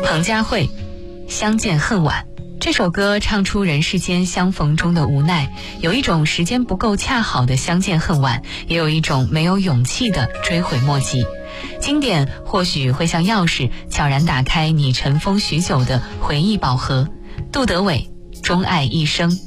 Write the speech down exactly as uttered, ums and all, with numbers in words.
彭佳慧，相见恨晚。这首歌唱出人世间相逢中的无奈，有一种时间不够恰好的相见恨晚，也有一种没有勇气的追悔莫及。经典或许会像钥匙，悄然打开你尘封许久的回忆宝盒。杜德伟，钟爱一生。